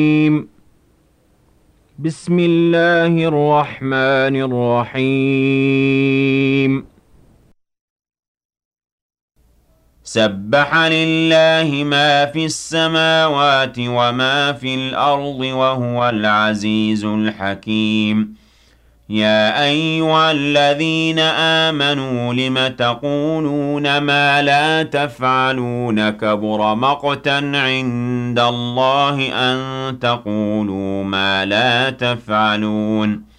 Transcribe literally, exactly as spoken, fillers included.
بسم الله الرحمن الرحيم سبح لله ما في السماوات وما في الأرض وهو العزيز الحكيم يا أيها الذين آمنوا لم تقولون ما لا تفعلون كبر مقتا عند الله أن تقولوا ما لا تفعلون